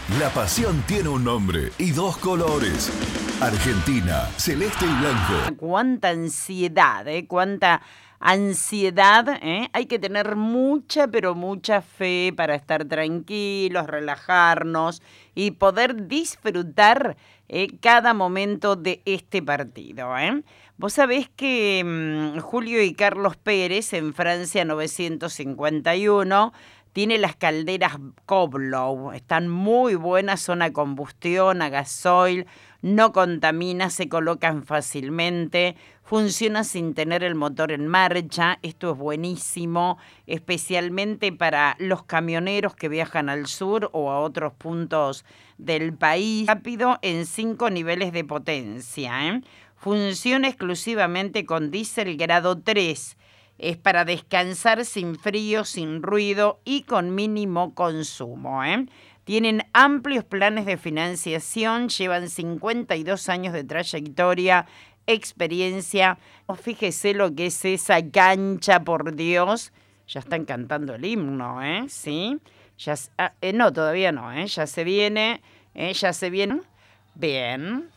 La pasión tiene un nombre y dos colores. Argentina, celeste y blanco. Cuánta ansiedad, cuánta ansiedad, Hay que tener mucha, pero mucha fe para estar tranquilos, relajarnos y poder disfrutar cada momento de este partido, Vos sabés que Julio y Carlos Pérez en Francia 951 tiene las calderas Koblow, están muy buenas, son a combustión, a gasoil, no contamina, se colocan fácilmente, funciona sin tener el motor en marcha. Esto es buenísimo, especialmente para los camioneros que viajan al sur o a otros puntos del país. Rápido en 5 niveles de potencia, Funciona exclusivamente con diésel grado 3. Es para descansar sin frío, sin ruido y con mínimo consumo, Tienen amplios planes de financiación, llevan 52 años de trayectoria, experiencia. Fíjese lo que es esa cancha, por Dios. Ya están cantando el himno, ¿Sí? Ya, no, todavía no, Ya se viene, ya se viene. Bien.